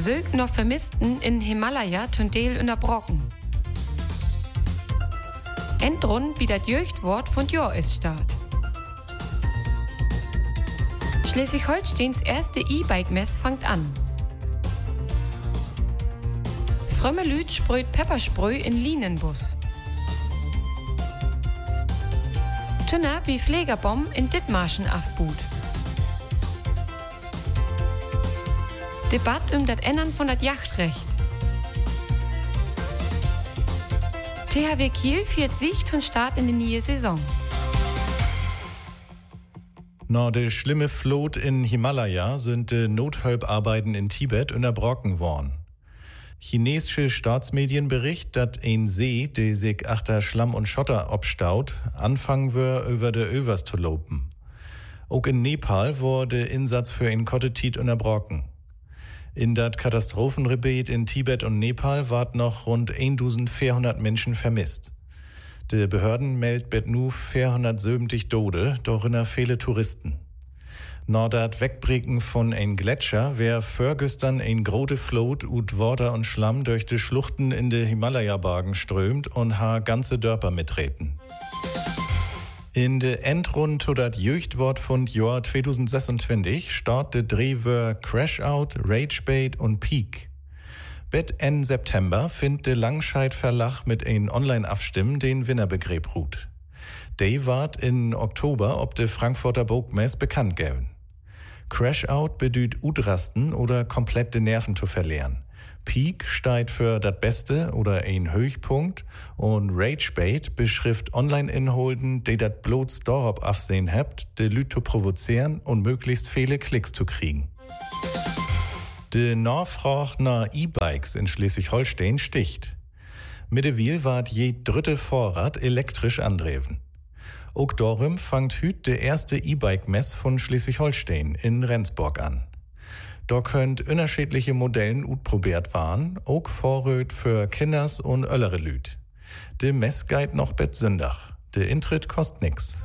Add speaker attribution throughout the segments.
Speaker 1: Sög noch Vermissten in Himalaya Tundel unterbrochen. Endrund wie das Jöchtwort von Jahr ist Start. Schleswig-Holsteins erste E-Bike-Mess fängt an. Frömme Lüt sprüht Peppersprüh in Linienbus. Tünner wie Pflegerbomb in Dithmarschen aufbut. Debatte das Ändern von das Yachtrecht. THW Kiel führt Sicht und Start in die neue Saison.
Speaker 2: Nach der schlimme Flut in Himalaya sind die Nothilfarbeiten in Tibet unterbrochen worden. Chinesische Staatsmedien berichten, dass ein See, der sich achter Schlamm und Schotter abstaut, anfangen wir über de Övers zu lopen. Auch in Nepal wurde Insatz für ein Kottetit unterbrochen. In dat Katastrophengebiet in Tibet und Nepal ward noch rund 1400 Menschen vermisst. Die Behörden melden nu 470 Tode, darin viele Touristen. Nach dat Wegbrechen von ein Gletscher wär vorgestern ein große Flut ut Wasser und Schlamm durch die Schluchten in de Himalaya-Bergen strömt und ha ganze Dörper mitreten. In de Endrunde zu dat Jöchtwort von Jahr 2026 start de Drehwör Crash-Out, Ragebait und Peak. Bet Ende September findet de Langscheid Verlag mit ein Online-Abstimmen den Winnerbegräb ruht. De ward in Oktober ob de Frankfurter Bogmess bekannt geben. Crash-Out bedeutet Utrasten oder komplett de Nerven zu verlieren. Peak steht für das Beste oder ein Höchpunkt und Ragebait beschrift Online-Inholten, die dat bloß darauf aufsehen habt, de Lüt zu provozieren und möglichst viele Klicks zu kriegen. De Nachfrage nach E-Bikes in Schleswig-Holstein sticht. Mittlerweile ward je dritte Vorrat elektrisch andreven. Auch darum fangt hüt der erste E-Bike-Mess von Schleswig-Holstein in Rendsburg an. Da könnt unterschiedliche Modellen utprobiert waren, auch Vorröt für Kinders und öllere Lüt. De Mess geht noch bet Sündach. De Intritt kost nix.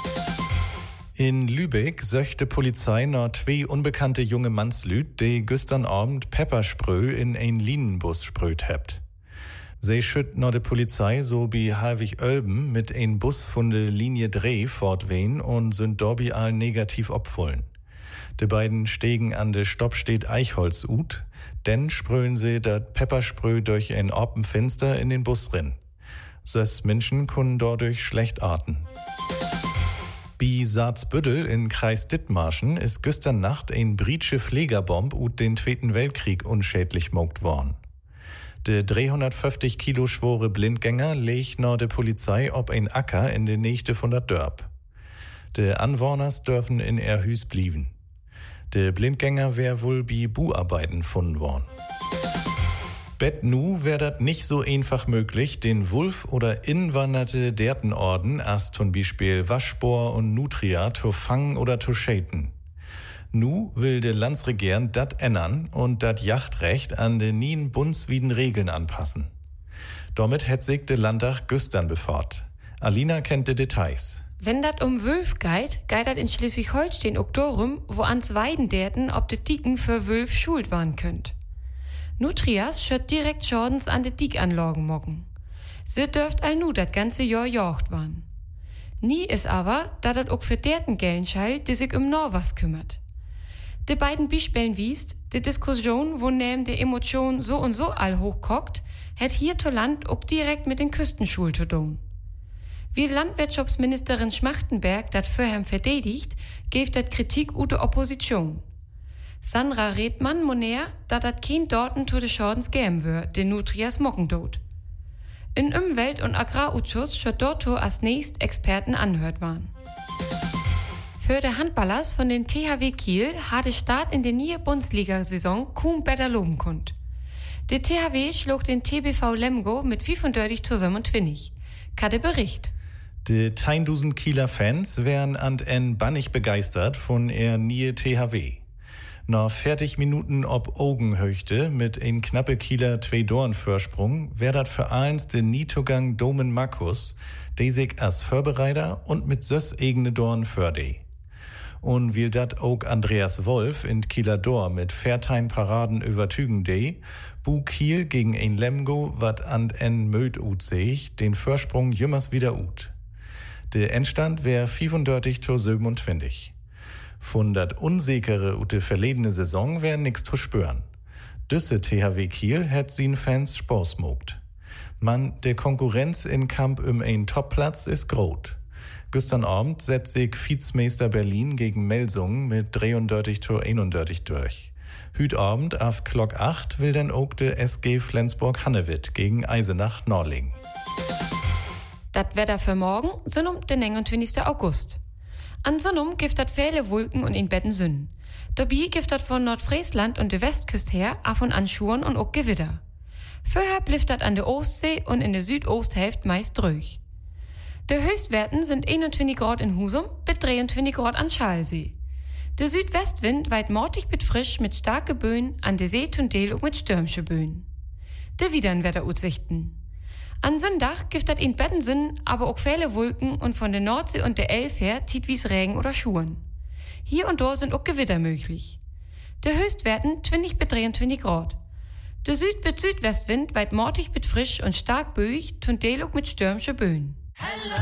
Speaker 2: In Lübeck söchte Polizei nach 2 unbekannte junge Mannslüt, die gestern Abend Peppersprüh in ein Linienbus sprüht hebt. Sie schütt nach der Polizei so wie Halvig-Oelben mit ein Bus von der Linie Dreh fortwehen und sind dorbi all negativ opfullen. Die beiden stegen an de Stoppstedt Eichholz ut, denn sprühen sie dat Peppersprüh durch ein Oppenfenster in den Bus rin. Sös Menschen können dadurch schlecht atmen. Bi Saatsbüttel in Kreis Dithmarschen ist gestern Nacht ein britsche Pflegerbomb ut den Zweiten Weltkrieg unschädlich mogt worden. Der 350 Kilo schwere Blindgänger legt nach der Polizei ob ein Acker in der Nächte von der Dörp. De Anwohners dürfen in er Hüs blieben. Der Blindgänger wär wohl bi Buharbeiten gefunden worden. Bet nu wär dat nicht so einfach möglich, den Wulf oder inwanderte Dertenorden, as zum Beispiel Waschbor und Nutria, zu fangen oder zu schäden. Nu will de Landsregierung dat ändern und dat Yachtrecht an de nien bundswieden Regeln anpassen. Damit hätt sich de Landtag gestern befahrt. Alina kennt de Details.
Speaker 1: Wenn dat Wülf geht dat in Schleswig-Holstein auch darum, wo ans Weidenderten ob de Dieken für Wülf schuld waren könnt. Nutrias schört direkt Schordens an de Diekanlagen mocken. Sie dürft all nu dat ganze Jahr jocht waren. Nie is aber, da dat auch für derten Gellen schall, die sich Norwas kümmert. De beiden Beispielen wiest, de Diskussion, wo neben de Emotion so und so all hochkocht, hätt hier to Land auch direkt mit den Küstenschul zu tun. Wie Landwirtschaftsministerin Schmachtenberg dat vorher verdedigt, geeft dat Kritik ute Opposition. Sandra Redmann moner, dat kein Dorten zu de Schordens gäm wär, den Nutrias mocken dot. In Umwelt- und Agrarausschuss schört dort als nächst Experten anhört waren. Für de Handballers von den THW Kiel hatte Start in der neue Bundesliga-Saison kaum besser loben konnt. Der THW schlug den TBV Lemgo mit 35-27. Kade Bericht.
Speaker 2: Die 1000 Kieler Fans wären an en bannig begeistert von er nie THW. Nach 40 Minuten ob Augenhöchte mit ein knappe Kieler 2 Doren Vorsprung wär dat für eins den Nietogang Domen Markus, der sich als Vorbereiter und mit sös eigene Dorn förde. Und will dat auch Andreas Wolf in Kieler Dor mit Fairtime-Paraden über Tügendey, Bu Kiel gegen ein Lemgo, wat an en Möd ut seich, den Vorsprung jümmers wieder ut. Der Endstand wär 35:27. Von dat unsichere ute verledene Saison wär nix zu spüren. Düsse THW Kiel hätt sin Fans Spaß mogt. Man, der Konkurrenz in Kamp ein Topplatz ist grot. Gestern Abend setzt sich Vizemeister Berlin gegen Melsungen mit 33:31 durch. Hüt Abend auf Glock 8 will dann auch der SG Flensburg-Hannewitt gegen Eisenach-Norling.
Speaker 1: Dat Wetter für morgen sind den 29. August. An Sonnum gibt dat viele Wolken und in Betten Sünnen. Dabei gibt dat von Nordfriesland und der Westküste her af und an Schuren und auch Gewitter. Vorher blifft dat an der Ostsee und in der Südosthälfte meist ruhig. Die Höchstwerten sind 21 Grad in Husum bis 23 Grad an Schalsee. Der Südwestwind weit mortig bis frisch mit starken Böen, an der See zum Teil auch mit stürmischen Böen. Der widern Wetteraussichten. An Sonntag gibt dat in Bettensünden aber auch viele Wolken und von der Nordsee und der Elf her zieht wie's Regen oder Schuren. Hier und da sind auch Gewitter möglich. Der Höchstwerten 20 bis 23 Grad. Der Süd- bis Südwestwind weit mortig bis frisch und stark böig, zum Teil auch mit stürmischen Böen.